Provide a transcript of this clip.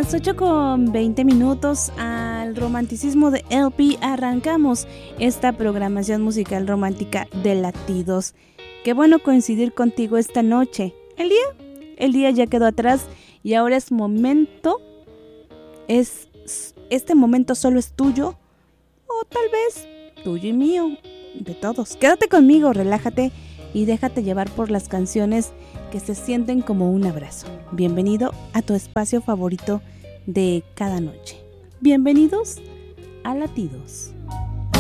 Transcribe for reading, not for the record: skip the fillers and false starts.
las 8:20 al romanticismo de LP arrancamos esta programación musical romántica de Latidos. Qué bueno coincidir contigo esta noche. El día ya quedó atrás y ahora es momento, este momento solo es tuyo o tal vez tuyo y mío, de todos. Quédate conmigo, relájate y déjate llevar por las canciones que se sienten como un abrazo. Bienvenido a tu espacio favorito de cada noche. Bienvenidos a Latidos.